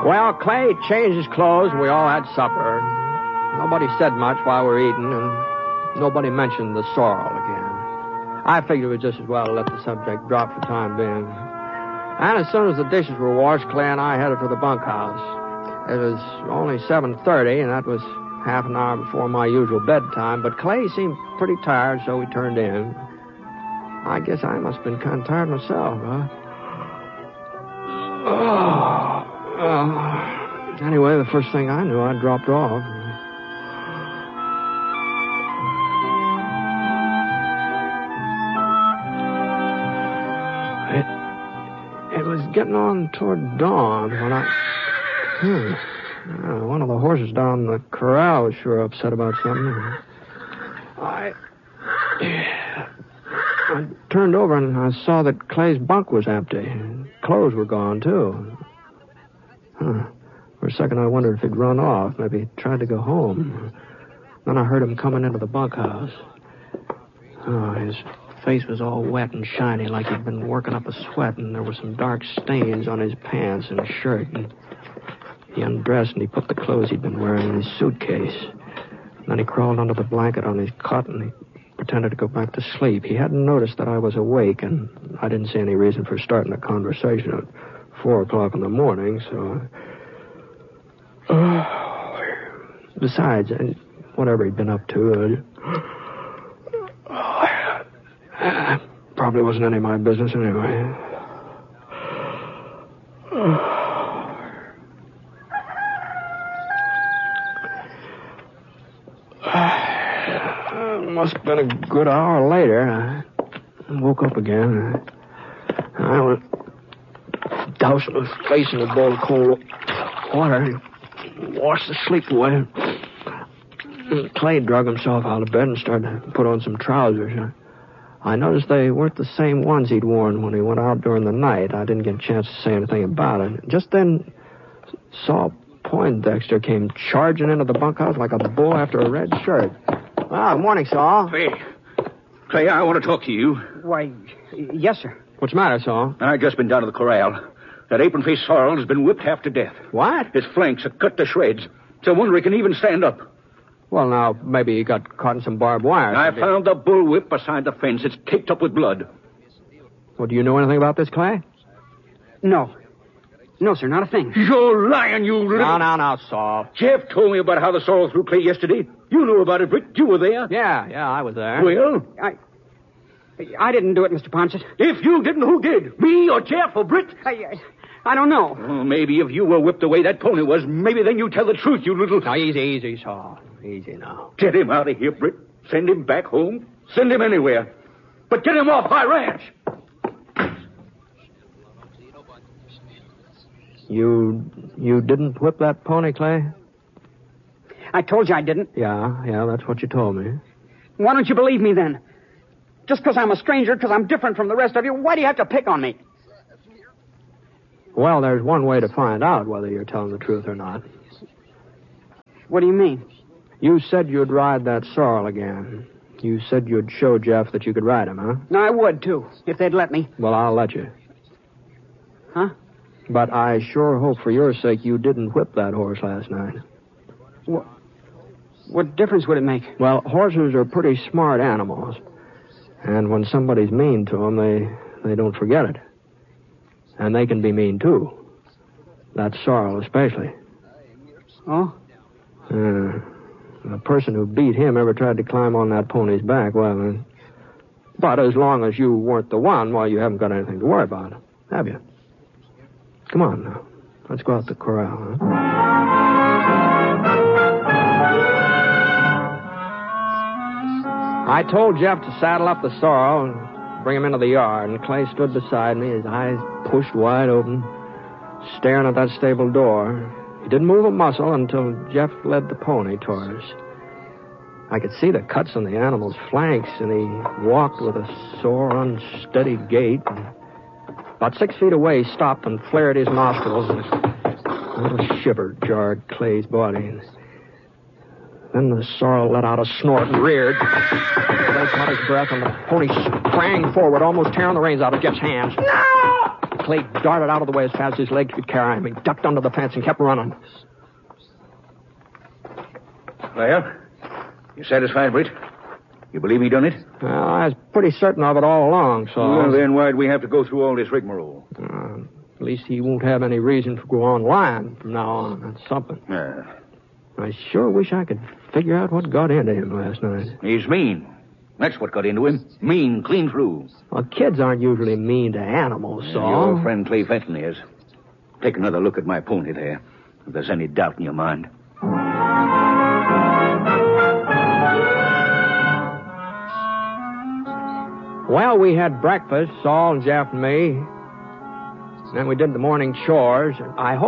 Well, Clay changed his clothes, and we all had supper. Nobody said much while we were eating, and nobody mentioned the sorrel again. I figured it was just as well to let the subject drop for the time being. And as soon as the dishes were washed, Clay and I headed for the bunkhouse. It was only 7:30, and that was half an hour before my usual bedtime, but Clay seemed pretty tired, so we turned in. I guess I must have been kind of tired myself, huh? Anyway, the first thing I knew, I dropped off. It was getting on toward dawn when one of the horses down the corral was sure upset about something. I turned over and I saw that Clay's bunk was empty. Clothes were gone, too. For a second, I wondered if he'd run off. Maybe he tried to go home. Then I heard him coming into the bunkhouse. His face was all wet and shiny, like he'd been working up a sweat, and there were some dark stains on his pants and shirt. And he undressed, and he put the clothes he'd been wearing in his suitcase. And then he crawled under the blanket on his cot, and he pretended to go back to sleep. He hadn't noticed that I was awake, and I didn't see any reason for starting a conversation at 4 o'clock in the morning, so... Besides, whatever he'd been up to, probably wasn't any of my business anyway. Must have been a good hour later. I woke up again. I was doused my face in a bowl of cold water and washed the sleep away. Clay drug himself out of bed and started to put on some trousers. I noticed they weren't the same ones he'd worn when he went out during the night. I didn't get a chance to say anything about it. Just then, saw Poindexter came charging into the bunkhouse like a bull after a red shirt. Well, good morning, Saul. Clay, I want to talk to you. Why, yes, sir. What's the matter, Saul? I've just been down to the corral. That apron-faced sorrel has been whipped half to death. What? His flanks are cut to shreds. It's a wonder he can even stand up. Well, now, maybe he got caught in some barbed wire. I found the bullwhip beside the fence. It's caked up with blood. Well, do you know anything about this, Clay? No. No, sir, not a thing. You're lying, you little... Now, Saul. Jeff told me about how the sorrel threw Clay yesterday. You knew about it, Britt. You were there. Yeah, I was there. Well? I didn't do it, Mr. Ponset. If you didn't, who did? Me or Jeff or Britt? I don't know. Oh, maybe if you were whipped the way that pony was, maybe then you tell the truth, you little... Now, easy, Saul. Easy now. Get him out of here, Britt. Send him back home. Send him anywhere. But get him off my ranch. You didn't whip that pony, Clay? I told you I didn't. Yeah, that's what you told me. Why don't you believe me then? Just because I'm a stranger, because I'm different from the rest of you, why do you have to pick on me? Well, there's one way to find out whether you're telling the truth or not. What do you mean? You said you'd ride that sorrel again. You said you'd show Jeff that you could ride him, huh? No, I would, too, if they'd let me. Well, I'll let you. Huh? But I sure hope for your sake you didn't whip that horse last night. What difference would it make? Well, horses are pretty smart animals. And when somebody's mean to them, they don't forget it. And they can be mean, too. That sorrel especially. Oh? The person who beat him ever tried to climb on that pony's back. But as long as you weren't the one, well, you haven't got anything to worry about, have you? Come on now. Let's go out the corral, huh? I told Jeff to saddle up the sorrel and bring him into the yard, and Clay stood beside me, his eyes pushed wide open, staring at that stable door. He didn't move a muscle until Jeff led the pony toward us. I could see the cuts on the animal's flanks, and he walked with a sore, unsteady gait. About 6 feet away, he stopped and flared his nostrils, and a little shiver jarred Clay's body. Then the sorrel let out a snort and reared. Clay caught his breath, and the pony sprang forward, almost tearing the reins out of Jeff's hands. No! Clay darted out of the way as fast as his legs could carry him. He ducked under the fence and kept running. Well, you satisfied, Britt? You believe he done it? Well, I was pretty certain of it all along, so... Well, then why'd we have to go through all this rigmarole? At least he won't have any reason to go on lying from now on. That's something. I sure wish I could figure out what got into him last night. He's mean. That's what got into him. Mean, clean through. Well, kids aren't usually mean to animals, Saul. Your friend Clay Fenton is. Take another look at my pony there, if there's any doubt in your mind. Well, we had breakfast, Saul and Jeff and me. Then we did the morning chores. I hope